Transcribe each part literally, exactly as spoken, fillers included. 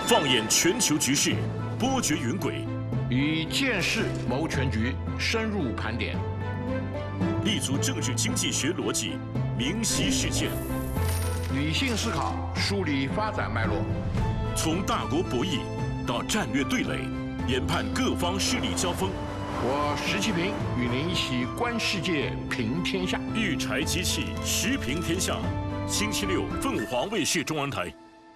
放眼全球局势，波谲云诡； 以见识谋全局，深入盘点； 立足政治经济学逻辑，明晰事件； 理性思考，梳理发展脉络； 从大国博弈到战略对垒，研判各方势力交锋。 我石其平与您一起观世界，评天下。 育柴机器，时评天下。星期六，凤凰卫视中文台。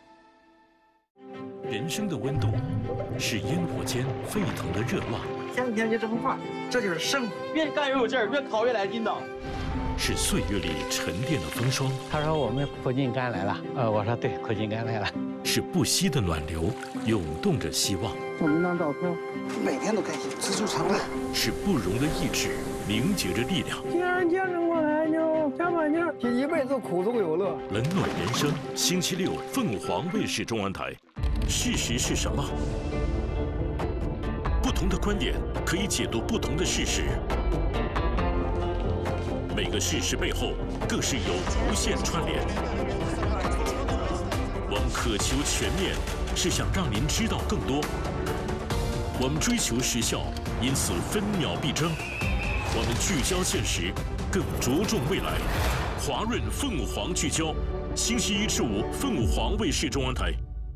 人生的温度是烟火间沸腾的热浪， 天天就这么画，这就是胜负。 越干越有劲儿，越考越来劲的。 是岁月里沉淀的风霜。 他说我们苦尽甘来了，呃，我说对，苦尽甘来了。 是不息的暖流，涌动着希望。 我们那照片，每天都开心，知足常乐。 是不容的意志，凝结着力量。 既然坚持过来，就加把劲儿，这一辈子苦中有乐。 冷暖人生，星期六，凤凰卫视中文台。事实是什么？不同的观点可以解读不同的事实。每个事实背后，更是有无限串联。我们渴求全面，是想让您知道更多。我们追求实效，因此分秒必争。我们聚焦现实，更着重未来。华润凤凰聚焦，星期一至五，凤凰卫视中文台。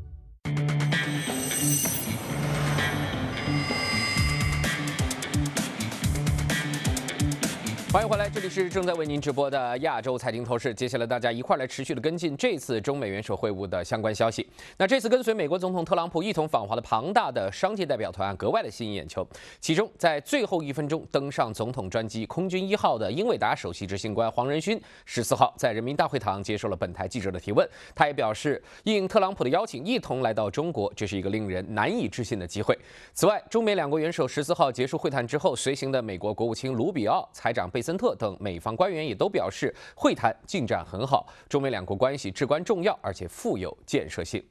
欢迎回来，这里是正在为您直播的亚洲财经透视。接下来大家一块来持续的跟进这次中美元首会晤的相关消息。那这次跟随美国总统特朗普一同访华的庞大的商界代表团格外的吸引眼球。其中在最后一分钟登上总统专机空军一号的英伟达首席执行官黄仁勋，十四号在人民大会堂接受了本台记者的提问。他也表示，应特朗普的邀请，一同来到中国，这是一个令人难以置信的机会。此外，中美两国元首十四号结束会谈之后，随行的美国国务卿卢比奥、财长贝森特等美方官员也都表示，会谈进展很好，中美两国关系至关重要，而且富有建设性。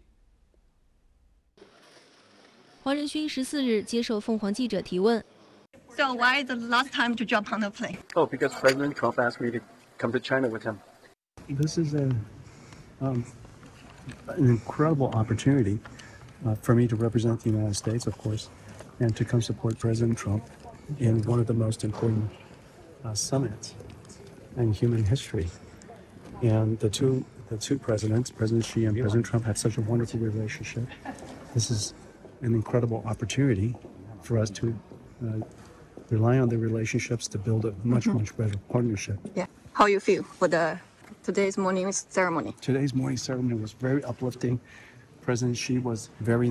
黄仁勋十四日接受凤凰记者提问。 So why the last time to jump on the plane? Oh, because President Trump asked me to come to China with him. This is a um, an incredible opportunity uh, for me to represent the United States, of course, and to come support President Trump in one of the most important uh, summits in human history. And the two the two presidents, President Xi and President Trump, had such a wonderful relationship. This is an incredible opportunity for us to uh, rely on the relationships to build a much, mm-hmm. much better partnership. Yeah. How you feel for the today's morning ceremony? Today's morning ceremony was very uplifting. President Xi was very